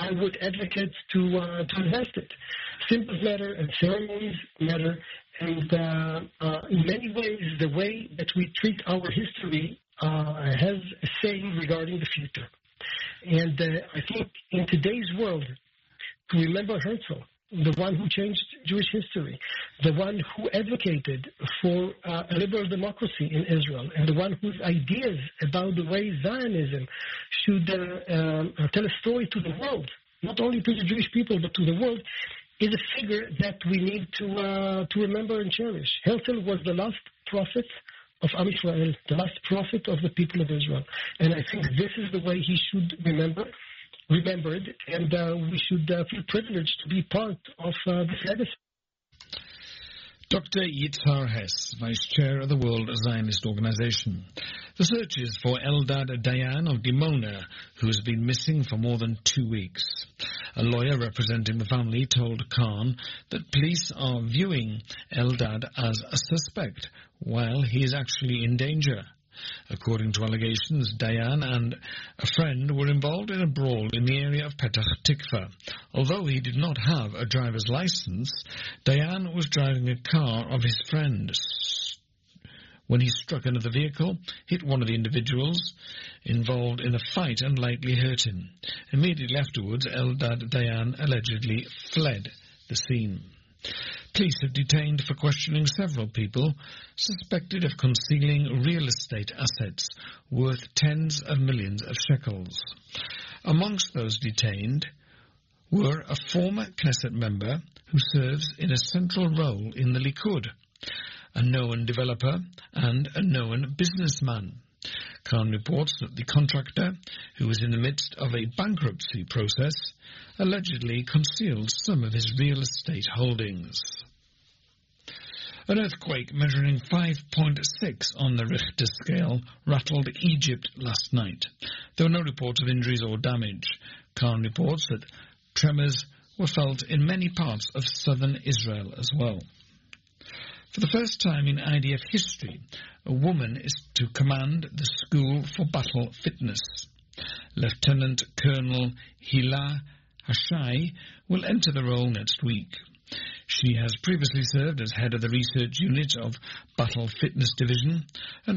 I would advocate to invest it. Symbols matter and ceremonies matter, and in many ways, the way that we treat our history has a saying regarding the future. And I think in today's world, to remember Herzl, the one who changed Jewish history, the one who advocated for a liberal democracy in Israel, and the one whose ideas about the way Zionism should tell a story to the world, not only to the Jewish people, but to the world, is a figure that we need to remember and cherish. Herzl was the last prophet of Am Yisrael, the last prophet of the people of Israel. And I think this is the way he should remembered, and we should feel privileged to be part of this legacy. Dr. Yitzhar Hess, Vice Chair of the World Zionist Organization. The search is for Eldad Dayan of Dimona, who has been missing for more than 2 weeks. A lawyer representing the family told Khan that police are viewing Eldad as a suspect while he is actually in danger. According to allegations, Dayan and a friend were involved in a brawl in the area of Petach Tikva. Although he did not have a driver's license, Dayan was driving a car of his friend when he struck another vehicle, hit one of the individuals involved in a fight and lightly hurt him. Immediately afterwards, Eldad Dayan allegedly fled the scene. Police have detained for questioning several people suspected of concealing real estate assets worth tens of millions of shekels. Amongst those detained were a former Knesset member who serves in a central role in the Likud, a known developer and a known businessman. Khan reports that the contractor, who was in the midst of a bankruptcy process, allegedly concealed some of his real estate holdings. An earthquake measuring 5.6 on the Richter scale rattled Egypt last night. There were no reports of injuries or damage. Khan reports that tremors were felt in many parts of southern Israel as well. For the first time in IDF history, a woman is to command the School for Battle Fitness. Lieutenant Colonel Hila Hashai will enter the role next week. She has previously served as head of the research unit of Battle Fitness Division and